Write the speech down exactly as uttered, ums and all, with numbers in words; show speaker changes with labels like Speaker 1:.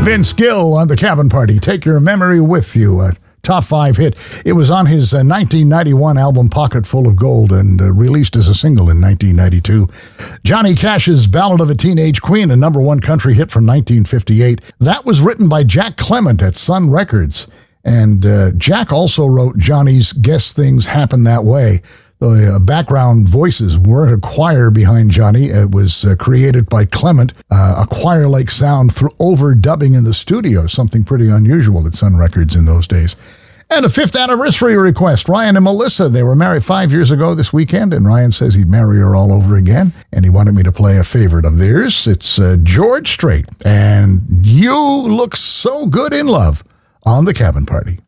Speaker 1: Vince Gill on The Cabin Party. Take your memory with you. A top five hit. It was on his uh, nineteen ninety-one album Pocket Full of Gold and uh, released as a single in nineteen ninety-two. Johnny Cash's Ballad of a Teenage Queen, a number one country hit from nineteen fifty-eight. That was written by Jack Clement at Sun Records. And uh, Jack also wrote Johnny's Guess Things Happen That Way. The uh, background voices weren't a choir behind Johnny. It was uh, created by Clement, uh, a choir-like sound through overdubbing in the studio, something pretty unusual at Sun Records in those days. And a fifth anniversary request, Ryan and Melissa. They were married five years ago this weekend, and Ryan says he'd marry her all over again, and he wanted me to play a favorite of theirs. It's uh, George Strait, and You Look So Good in Love on The Cabin Party.